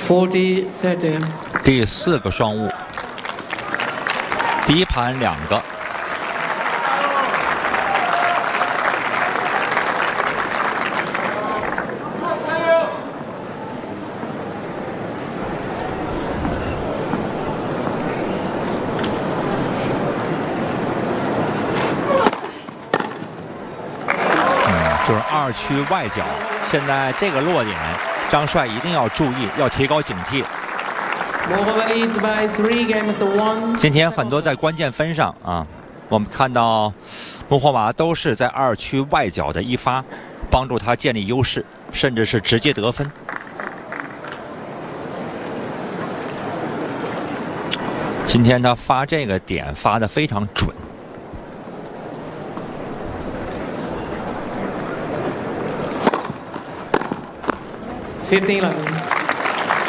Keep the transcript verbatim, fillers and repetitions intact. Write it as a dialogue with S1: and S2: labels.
S1: forty thirty。
S2: 第四个双误，第一盘两个。 就是二区外角，现在这个落点，张帅一定要注意，要提高警惕。今天很多在关键分上啊，我们看到穆霍马都是在二区外角的一发，帮助他建立优势，甚至是直接得分。今天他发这个点发得非常准。
S1: fifteen eleven。